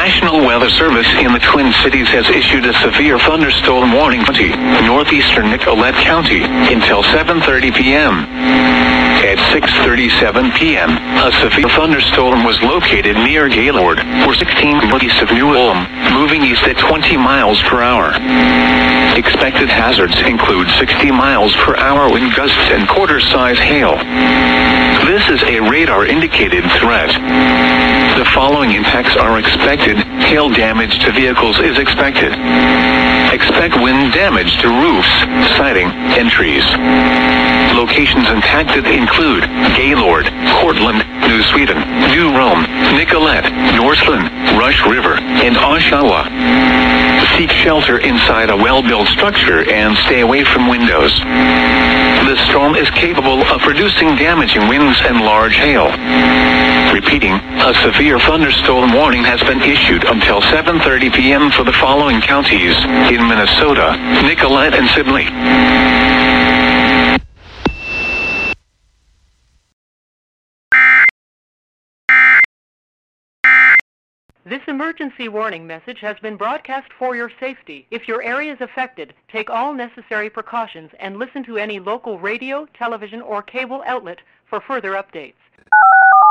National Weather Service in the Twin Cities has issued a severe thunderstorm warning to northeastern Nicollet County until 7:30 p.m. At 6:37 p.m., a severe thunderstorm was located near Gaylord, or 16 east of New Ulm, moving east at 20 miles per hour. Expected hazards include 60 miles per hour wind gusts and quarter-size hail. This is a radar-indicated threat. The following impacts are expected. Hail damage to vehicles is expected. Expect wind damage to roofs, siding, and trees. Locations impacted include Gaylord, Cortland, New Sweden, New Rome, Nicollet, Northland, Rush River, and Oshawa. Seek shelter inside a well-built structure and stay away from windows. The storm is capable of producing damaging winds and large hail. Repeating, a severe thunderstorm warning has been issued until 7:30 p.m. for the following counties in Minnesota, Nicollet, and Sibley. This emergency warning message has been broadcast for your safety. If your area is affected, take all necessary precautions and listen to any local radio, television, or cable outlet for further updates.